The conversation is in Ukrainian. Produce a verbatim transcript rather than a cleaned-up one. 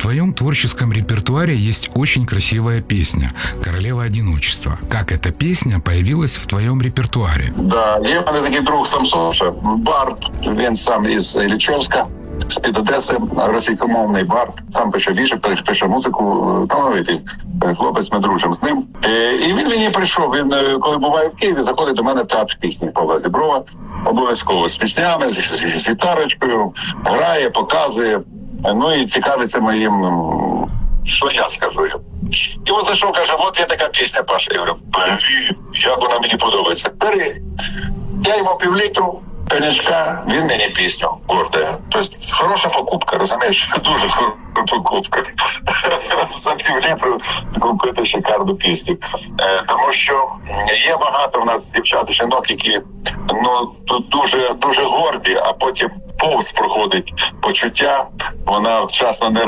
твоем творческом репертуаре есть очень красивая песня «Королева одиночества». Как эта песня появилась в твоем репертуаре? Да, є в мене такий друг Самсон, бард, він сам із Іллічовська, з-під Одеси, російськомовний бард, сам пише вірші, пише музику, талановитий хлопець, ми дружимо з ним. І він мені прийшов, він, коли буває в Києві, заходить до мене в театр пісні Павла Зіброва, обов'язково з піснями, з, з, з гітарочкою, грає, показує, ну і цікавиться моїм, що я скажу. І от зайшов, каже, от є така пісня, Паша. Я говорю, блін, як вона мені подобається. Бери. Я йому півлітру коньячка, він мені пісню гордає. Тобто хороша покупка, розумієш? Дуже хороша покупка. За півлітру купити шикарну пісню. Е, тому що є багато в нас дівчат, жінок, які ну, тут дуже, дуже горді, а потім повз проходить почуття, вона вчасно не